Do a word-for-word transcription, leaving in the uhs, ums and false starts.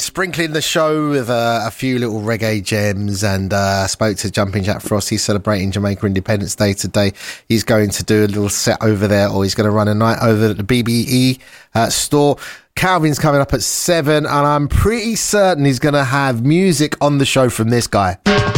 sprinkling the show with uh, a few little reggae gems, and uh, spoke to Jumping Jack Frost. He's celebrating Jamaica Independence Day today. He's going to do a little set over there, or he's going to run a night over at the B B E uh, store. Calvin's coming up at seven, and I'm pretty certain he's going to have music on the show from this guy.